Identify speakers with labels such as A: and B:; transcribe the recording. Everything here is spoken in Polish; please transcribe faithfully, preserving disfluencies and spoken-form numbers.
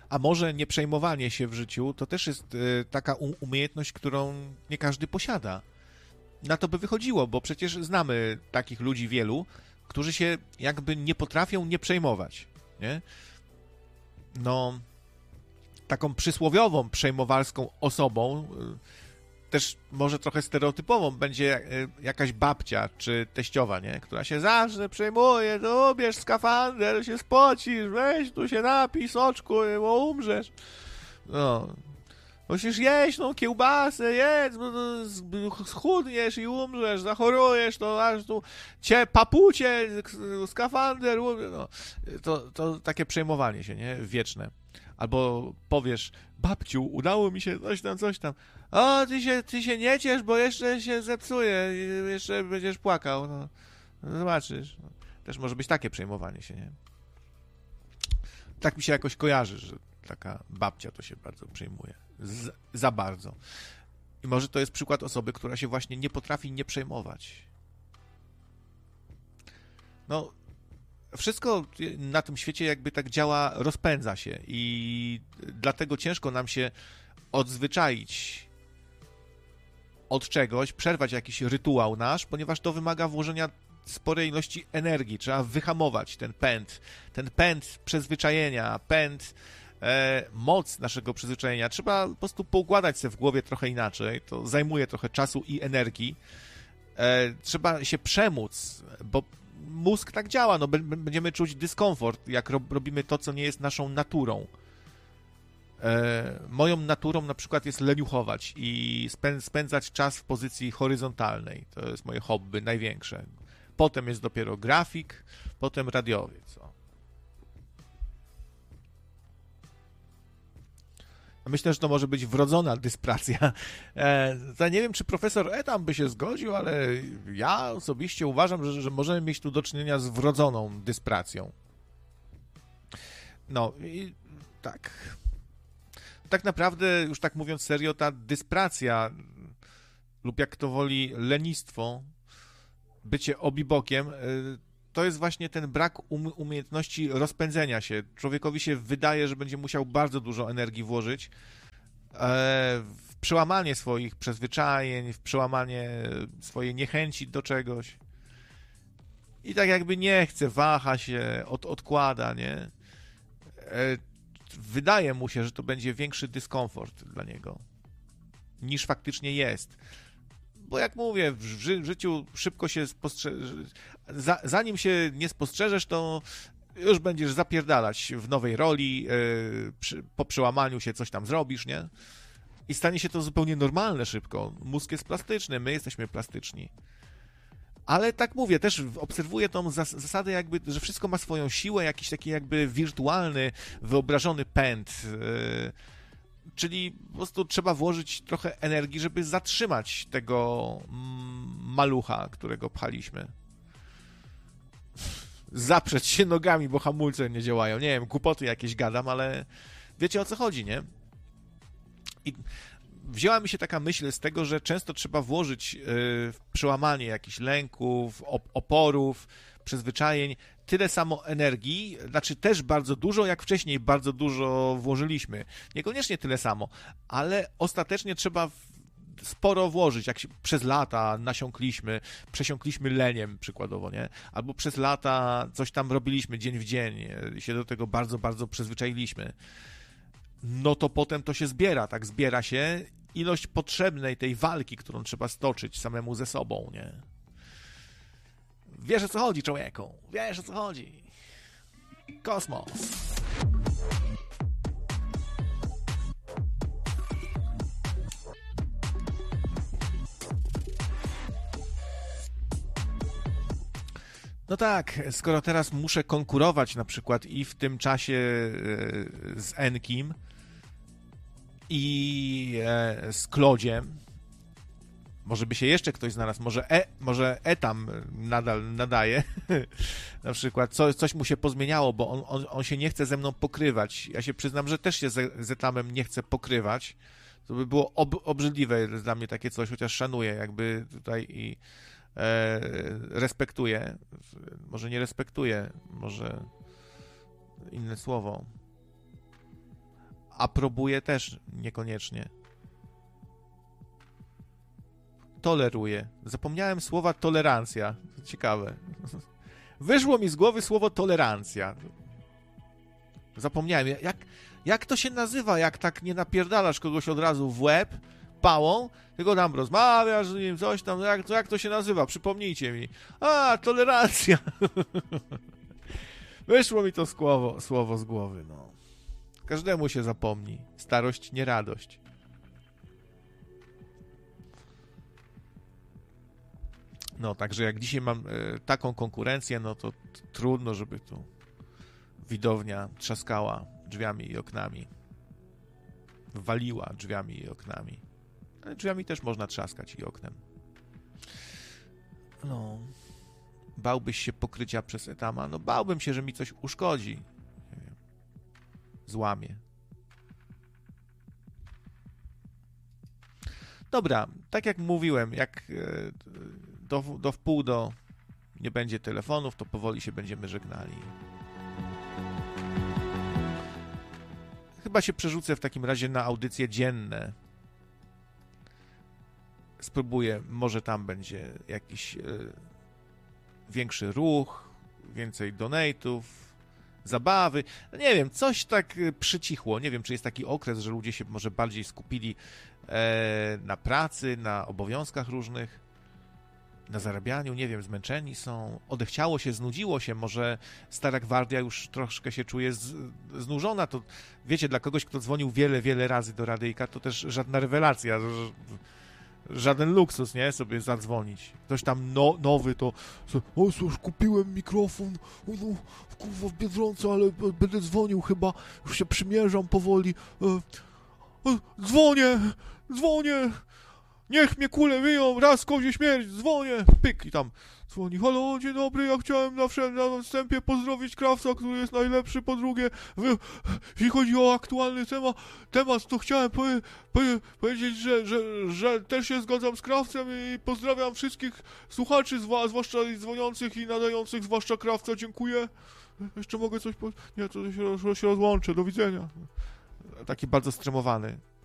A: A może nieprzejmowanie się w życiu to też jest y, taka u- umiejętność, którą nie każdy posiada. Na to by wychodziło, bo przecież znamy takich ludzi wielu, którzy się jakby nie potrafią nie przejmować, nie? No, taką przysłowiową przejmowalską osobą, y, też może trochę stereotypową, będzie y, jakaś babcia czy teściowa, nie? Która się zawsze przejmuje, to ubierz skafander, się spocisz, weź tu się napij soczku, bo umrzesz. No, musisz jeść tą kiełbasę, jedz, bo to schudniesz i umrzesz, zachorujesz, to aż tu cię papucie, skafander, no. To, to takie przejmowanie się, nie? Wieczne. Albo powiesz, babciu, udało mi się coś tam, coś tam. O, ty się, ty się nie ciesz, bo jeszcze się zepsuje, jeszcze będziesz płakał. No, zobaczysz. Też może być takie przejmowanie się, nie? Tak mi się jakoś kojarzy, że taka babcia to się bardzo przejmuje. Z, za bardzo. I może to jest przykład osoby, która się właśnie nie potrafi nie przejmować. No, wszystko na tym świecie jakby tak działa, rozpędza się i dlatego ciężko nam się odzwyczaić od czegoś, przerwać jakiś rytuał nasz, ponieważ to wymaga włożenia sporej ilości energii. Trzeba wyhamować ten pęd, ten pęd przyzwyczajenia, pęd, e, moc naszego przyzwyczajenia. Trzeba po prostu poukładać sobie w głowie trochę inaczej. To zajmuje trochę czasu i energii. E, trzeba się przemóc, bo mózg tak działa. No, będziemy czuć dyskomfort, jak robimy to, co nie jest naszą naturą. E, moją naturą na przykład jest leniuchować i spędzać czas w pozycji horyzontalnej. To jest moje hobby największe. Potem jest dopiero grafik, potem radiowiec. O. Myślę, że to może być wrodzona dyspracja. E, to nie wiem, czy profesor Etam by się zgodził, ale ja osobiście uważam, że, że możemy mieć tu do czynienia z wrodzoną dyspracją. No i tak. Tak naprawdę, już tak mówiąc serio, ta dyspracja lub jak kto woli lenistwo, bycie obibokiem, to jest właśnie ten brak um- umiejętności rozpędzenia się. Człowiekowi się wydaje, że będzie musiał bardzo dużo energii włożyć w przełamanie swoich przyzwyczajeń, w przełamanie swojej niechęci do czegoś. I tak jakby nie chce, waha się, od- odkłada, nie? Wydaje mu się, że to będzie większy dyskomfort dla niego, niż faktycznie jest. Bo jak mówię, w, ży- w życiu szybko się spostrzeże... Za, zanim się nie spostrzeżesz, to już będziesz zapierdalać w nowej roli, yy, przy, po przełamaniu się coś tam zrobisz, nie? I stanie się to zupełnie normalne szybko. Mózg jest plastyczny, my jesteśmy plastyczni. Ale tak mówię, też obserwuję tą zas- zasadę jakby, że wszystko ma swoją siłę, jakiś taki jakby wirtualny, wyobrażony pęd, yy, czyli po prostu trzeba włożyć trochę energii, żeby zatrzymać tego mm, malucha, którego pchaliśmy. Zaprzeć się nogami, bo hamulce nie działają. Nie wiem, głupoty jakieś gadam, ale wiecie, o co chodzi, nie? I wzięła mi się taka myśl z tego, że często trzeba włożyć yy, w przełamanie jakichś lęków, op- oporów, przyzwyczajeń tyle samo energii, znaczy też bardzo dużo, jak wcześniej bardzo dużo włożyliśmy. Niekoniecznie tyle samo, ale ostatecznie trzeba sporo włożyć, jak się przez lata nasiąkliśmy, przesiąkliśmy leniem przykładowo, nie? Albo przez lata coś tam robiliśmy dzień w dzień i się do tego bardzo, bardzo przyzwyczailiśmy. No to potem to się zbiera, tak? Zbiera się ilość potrzebnej tej walki, którą trzeba stoczyć samemu ze sobą, nie? Wiesz, o co chodzi, człowieku? Wiesz, o co chodzi? Kosmos. No tak, skoro teraz muszę konkurować na przykład i w tym czasie z Enkim i z Klodziem, może by się jeszcze ktoś znalazł, może, e, może Etam nadal nadaje, na przykład coś, coś mu się pozmieniało, bo on, on, on się nie chce ze mną pokrywać. Ja się przyznam, że też się z, z Etamem nie chcę pokrywać. To by było ob, obrzydliwe dla mnie takie coś, chociaż szanuję jakby tutaj i e, respektuję. Może nie respektuję, może inne słowo. aprobuje też niekoniecznie. Toleruje. Zapomniałem słowa tolerancja. Ciekawe. Wyszło mi z głowy słowo tolerancja. Zapomniałem. Jak, jak to się nazywa, jak tak nie napierdalasz kogoś od razu w łeb pałą, tylko tam rozmawiasz z nim, coś tam, jak, jak to się nazywa? Przypomnijcie mi. A, tolerancja. Wyszło mi to słowo, słowo z głowy, no. Każdemu się zapomni. Starość, nie radość. No, także jak dzisiaj mam e, taką konkurencję, no to t- trudno, żeby tu widownia trzaskała drzwiami i oknami. Waliła drzwiami i oknami. Ale drzwiami też można trzaskać i oknem. No. Bałbyś się pokrycia przez Etama? No bałbym się, że mi coś uszkodzi. Nie wiem. Złamie. Dobra, tak jak mówiłem, jak e, do, do wpół do nie będzie telefonów, to powoli się będziemy żegnali. Chyba się przerzucę w takim razie na audycje dzienne. Spróbuję, może tam będzie jakiś e, większy ruch, więcej donate'ów, zabawy. No nie wiem, coś tak przycichło. Nie wiem, czy jest taki okres, że ludzie się może bardziej skupili e, na pracy, na obowiązkach różnych, na zarabianiu, nie wiem, zmęczeni są, odechciało się, znudziło się, może stara gwardia już troszkę się czuje z, znużona, to wiecie, dla kogoś, kto dzwonił wiele, wiele razy do radyjka, to też żadna rewelacja, żaden luksus, nie, sobie zadzwonić. Ktoś tam no, nowy, to o, cóż, kupiłem mikrofon, o, no, kurwa, w Biedronce, ale będę dzwonił chyba, już się przymierzam powoli, e, e, dzwonię, dzwonię, niech mnie kule wyją, raz kozie śmierć, dzwonię, pyk i tam dzwoni, halo, dzień dobry, ja chciałem na, na wstępie pozdrowić Krawca, który jest najlepszy, po drugie, wy, jeśli chodzi o aktualny temat, temat to chciałem powie, powie, powiedzieć, że, że, że też się zgadzam z Krawcem i pozdrawiam wszystkich słuchaczy, zwłaszcza dzwoniących i nadających, zwłaszcza Krawca, dziękuję. Jeszcze mogę coś powiedzieć? Nie, to się, się rozłączę, do widzenia. Taki bardzo stremowany.